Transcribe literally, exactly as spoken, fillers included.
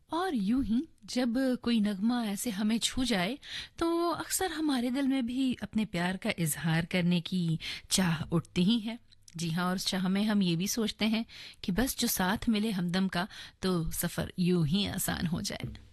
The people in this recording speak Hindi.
और यूं ही जब कोई नगमा ऐसे हमें छू जाए तो अक्सर हमारे दिल में भी अपने प्यार का इजहार करने की चाह उठती ही है। जी हाँ, और उस चाह में हम ये भी सोचते हैं कि बस जो साथ मिले हमदम का तो सफ़र यूं ही आसान हो जाए।